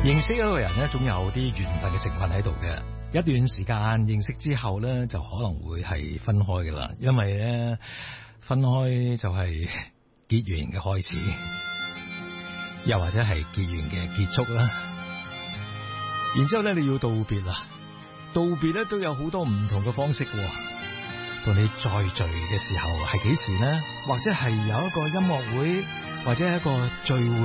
認識一個人咧，總有啲緣分嘅成分喺度嘅。一段時間認識之後咧，就可能會係分開噶啦，因為咧分開就係結緣嘅開始，又或者係結緣嘅結束啦。然之後咧，你要道別啦，道別咧都有好多唔同嘅方式喎。到你再聚嘅時候係幾時呢？或者係有一個音樂會，或者係一個聚會